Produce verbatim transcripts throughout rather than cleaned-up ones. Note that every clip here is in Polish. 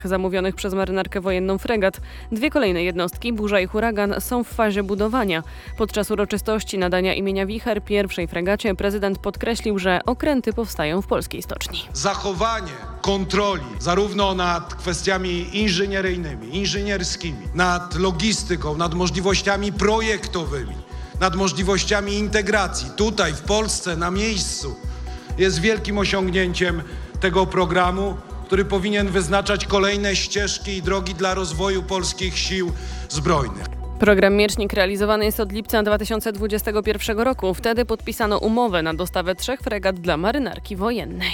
zamówionych przez marynarkę wojenną fregat. Dwie kolejne jednostki, burza i huragan, są w fazie budowania. Podczas uroczystości nadania imienia Wicher pierwszej fregacie prezydent podkreślił, że okręty powstają w polskiej stoczni. Zachowanie kontroli zarówno nad kwestiami inżynieryjnymi, inżynierskimi, nad logistyką, nad możliwościami projektowymi, nad możliwościami integracji tutaj w Polsce na miejscu jest wielkim osiągnięciem tego programu, który powinien wyznaczać kolejne ścieżki i drogi dla rozwoju polskich sił zbrojnych. Program Miecznik realizowany jest od lipca dwa tysiące dwudziestego pierwszego roku. Wtedy podpisano umowę na dostawę trzech fregat dla marynarki wojennej.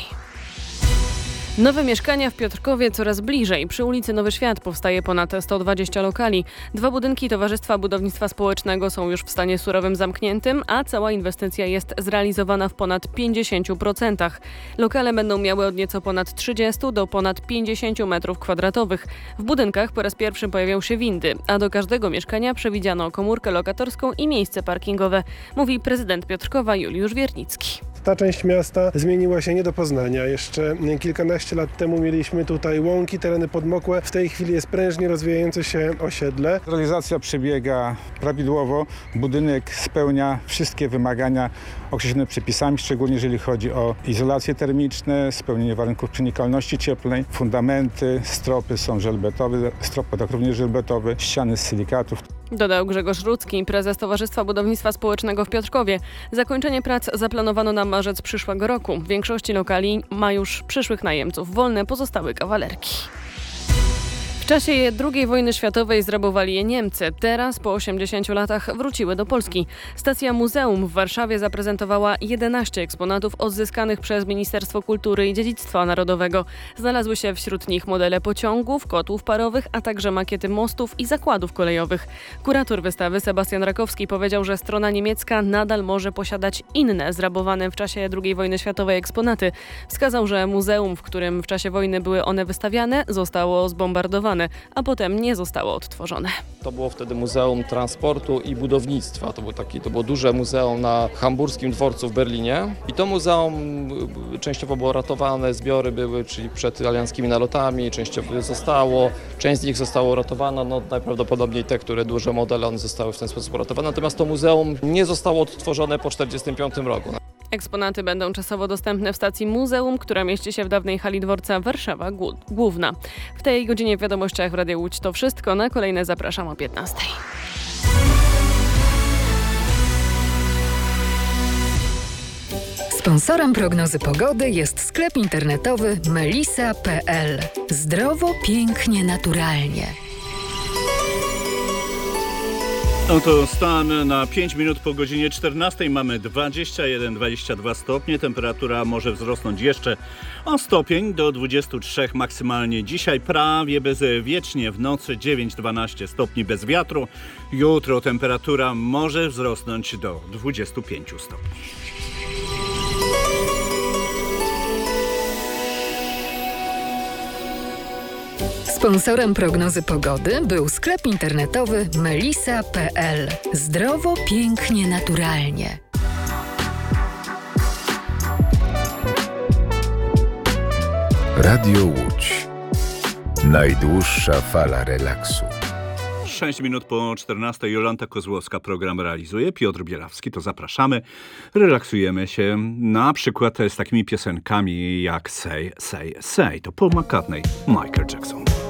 Nowe mieszkania w Piotrkowie coraz bliżej. Przy ulicy Nowy Świat powstaje ponad sto dwadzieścia lokali. Dwa budynki Towarzystwa Budownictwa Społecznego są już w stanie surowym zamkniętym, a cała inwestycja jest zrealizowana w ponad pięćdziesięciu procentach. Lokale będą miały od nieco ponad trzydziestu do ponad pięćdziesięciu metrów kwadratowych. W budynkach po raz pierwszy pojawią się windy, a do każdego mieszkania przewidziano komórkę lokatorską i miejsce parkingowe, mówi prezydent Piotrkowa Juliusz Wiernicki. Ta część miasta zmieniła się nie do poznania. Jeszcze kilkanaście lat temu mieliśmy tutaj łąki, tereny podmokłe. W tej chwili jest prężnie rozwijające się osiedle. Realizacja przebiega prawidłowo. Budynek spełnia wszystkie wymagania określone przepisami, szczególnie jeżeli chodzi o izolacje termiczne, spełnienie warunków przenikalności cieplnej. Fundamenty, stropy są żelbetowe, stropodach również żelbetowy, ściany z silikatów. Dodał Grzegorz Rudzki, prezes Towarzystwa Budownictwa Społecznego w Piotrkowie. Zakończenie prac zaplanowano na marzec przyszłego roku. W większości lokali ma już przyszłych najemców. Wolne pozostały kawalerki. W czasie drugiej wojny światowej zrabowali je Niemcy. Teraz, po osiemdziesięciu latach, wróciły do Polski. Stacja Muzeum w Warszawie zaprezentowała jedenaście eksponatów odzyskanych przez Ministerstwo Kultury i Dziedzictwa Narodowego. Znalazły się wśród nich modele pociągów, kotłów parowych, a także makiety mostów i zakładów kolejowych. Kurator wystawy Sebastian Rakowski powiedział, że strona niemiecka nadal może posiadać inne zrabowane w czasie drugiej wojny światowej eksponaty. Wskazał, że muzeum, w którym w czasie wojny były one wystawiane, zostało zbombardowane, a potem nie zostało odtworzone. To było wtedy Muzeum Transportu i Budownictwa. To było, taki, to było duże muzeum na Hamburskim Dworcu w Berlinie. I to muzeum częściowo było ratowane, zbiory były, czyli przed alianckimi nalotami, częściowo zostało, część z nich zostało ratowana, no najprawdopodobniej te, które duże modele, one zostały w ten sposób ratowane. Natomiast to muzeum nie zostało odtworzone po tysiąc dziewięćset czterdziestym piątym roku. Eksponaty będą czasowo dostępne w stacji Muzeum, która mieści się w dawnej hali dworca Warszawa Główna. W tej godzinie w wiadomościach w Radiu Łódź to wszystko. Na kolejne zapraszam o piętnastej. Sponsorem prognozy pogody jest sklep internetowy melisa kropka pe el. Zdrowo, pięknie, naturalnie. No to stan na pięć minut po godzinie czternastej. Mamy dwadzieścia jeden dwadzieścia dwa stopnie. Temperatura może wzrosnąć jeszcze o stopień do dwudziestu trzech maksymalnie. Dzisiaj prawie bezwiecznie, w nocy dziewięć dwanaście stopni bez wiatru. Jutro temperatura może wzrosnąć do dwudziestu pięciu stopni. Sponsorem prognozy pogody był sklep internetowy melisa kropka pe el. Zdrowo, pięknie, naturalnie. Radio Łódź. Najdłuższa fala relaksu. sześć minut po czternastej. Jolanta Kozłowska program realizuje. Piotr Bielawski, to zapraszamy. Relaksujemy się na przykład z takimi piosenkami jak Say, Say, Say. To Paul McCartney, Michael Jackson.